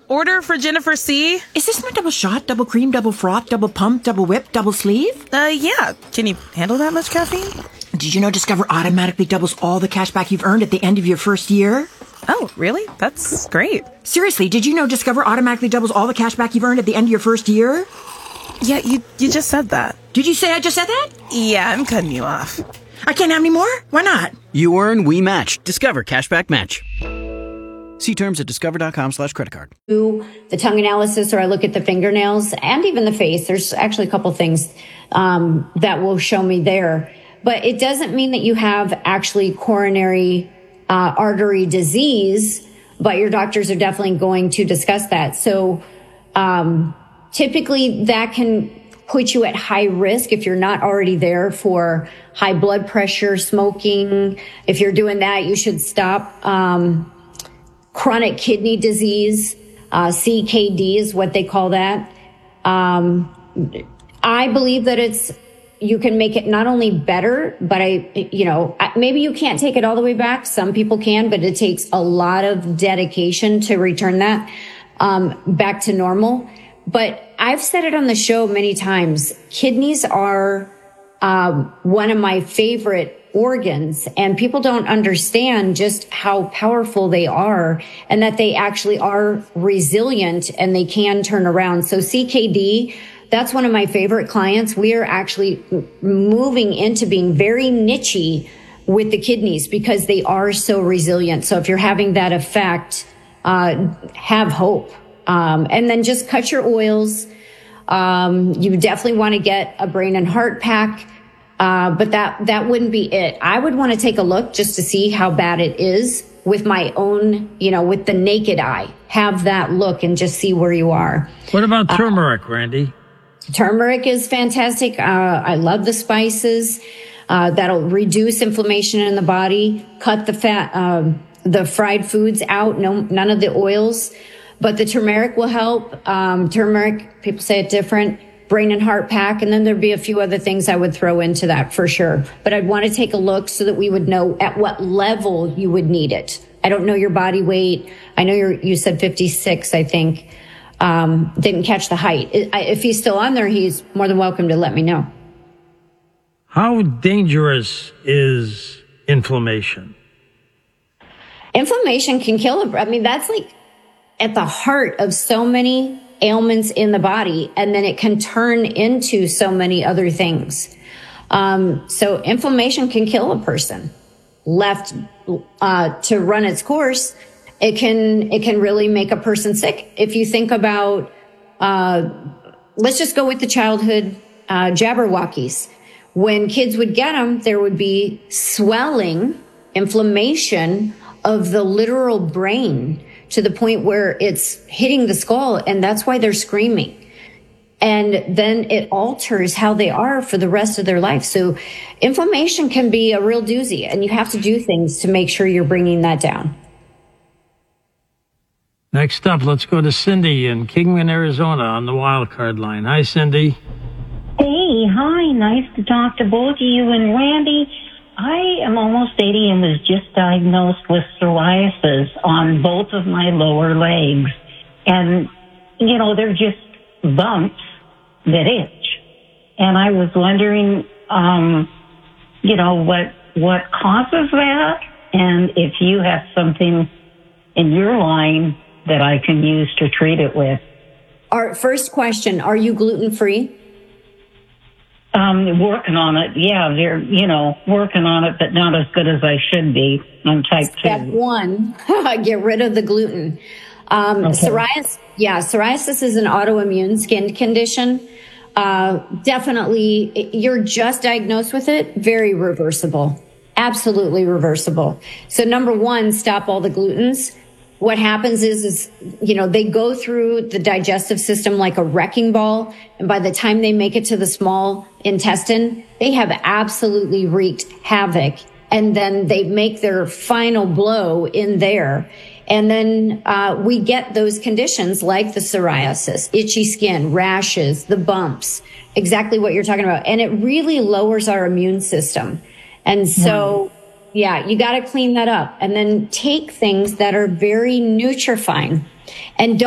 Order for Jennifer C. Is this my double shot, double cream, double froth, double pump, double whip, double sleeve? Yeah. Can you handle that much caffeine? Did you know Discover automatically doubles all the cash back you've earned at the end of your first year? Oh, really? That's great. Seriously, did you know Discover automatically doubles all the cash back you've earned at the end of your first year? Yeah, you just said that. Did you say I just said that? Yeah, I'm cutting you off. I can't have any more? Why not? You earn, we match. Discover Cashback Match. See terms at discover.com/creditcard. Do the tongue analysis, or I look at the fingernails and even the face. There's actually a couple things that will show me there. But it doesn't mean that you have actually coronary artery disease, but your doctors are definitely going to discuss that. So typically that can put you at high risk if you're not already there for high blood pressure, smoking. If you're doing that, you should stop. Chronic kidney disease, CKD is what they call that. I believe that you can make it not only better, but maybe you can't take it all the way back. Some people can, but it takes a lot of dedication to return that back to normal. But I've said it on the show many times. Kidneys are one of my favorite organs, and people don't understand just how powerful they are and that they actually are resilient and they can turn around. So CKD, that's one of my favorite clients. We are actually moving into being very nichey with the kidneys because they are so resilient. So if you're having that effect, have hope. And then just cut your oils. You definitely want to get a brain and heart pack. But that wouldn't be it. I would want to take a look just to see how bad it is with my own, with the naked eye. Have that look and just see where you are. What about turmeric, Randy? Turmeric is fantastic. I love the spices. That'll reduce inflammation in the body, cut the fat, the fried foods out. None of the oils, but the turmeric will help. Turmeric, people say it different. Brain and heart pack, and then there'd be a few other things I would throw into that for sure. But I'd want to take a look so that we would know at what level you would need it. I don't know your body weight. I know you said 56, I think. Didn't catch the height. If he's still on there, he's more than welcome to let me know. How dangerous is inflammation? Inflammation can kill that's like at the heart of so many ailments in the body, and then it can turn into so many other things. So inflammation can kill a person. Left to run its course, it can really make a person sick. If you think about, let's just go with the childhood Jabberwockies. When kids would get them, there would be swelling, inflammation of the literal brain, to the point where it's hitting the skull, and that's why they're screaming. And then it alters how they are for the rest of their life. So inflammation can be a real doozy, and you have to do things to make sure you're bringing that down. Next up, let's go to Cindy in Kingman, Arizona on the wildcard line. Hi, Cindy. Hey, hi. Nice to talk to both of you and Randy. I am almost 80 and was just diagnosed with psoriasis on both of my lower legs. And, they're just bumps that itch. And I was wondering, what causes that? And if you have something in your line that I can use to treat it with. Our first question, are you gluten-free? Working on it. Yeah, they're, working on it, but not as good as I should be. I'm type 2. Step 1, get rid of the gluten. Psoriasis is an autoimmune skin condition. Definitely, you're just diagnosed with it. Very reversible. Absolutely reversible. So number 1, stop all the glutens. What happens is, they go through the digestive system like a wrecking ball. And by the time they make it to the small intestine, they have absolutely wreaked havoc. And then they make their final blow in there. And then we get those conditions like the psoriasis, itchy skin, rashes, the bumps, exactly what you're talking about. And it really lowers our immune system. And so... Yeah, you got to clean that up, and then take things that are very nutrifying, and don't